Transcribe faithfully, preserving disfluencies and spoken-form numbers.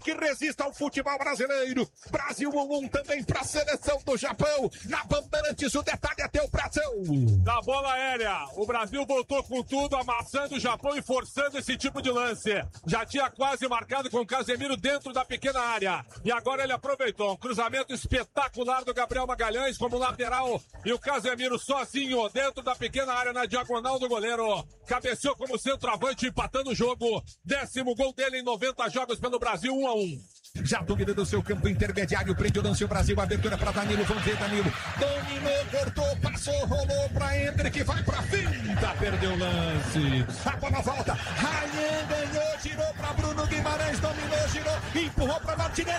que resista ao futebol brasileiro. Brasil um um também para a seleção do Japão. Na Bandeirantes, o detalhe é teu, Brasil. Na bola aérea, o Brasil voltou com tudo, amassando o Japão e forçando esse tipo de lance. Já tinha quase marcado com o Casemiro dentro da pequena área. E agora ele aproveitou um cruzamento espetacular do Gabriel Magalhães como lateral. E o Casemiro sozinho dentro da pequena área na diagonal do goleiro. Cabeceou como centroavante, empatando o jogo. Décimo gol dele em noventa jogos pelo Brasil, um a um. Já domina do seu campo intermediário, prende o lance o Brasil, abertura para Danilo, vamos ver Danilo, dominou, cortou, passou, rolou para Hendrick, vai para finta, perdeu o lance, a bola volta, Ryan ganhou, girou para Bruno Guimarães, dominou, girou, empurrou para Martinelli.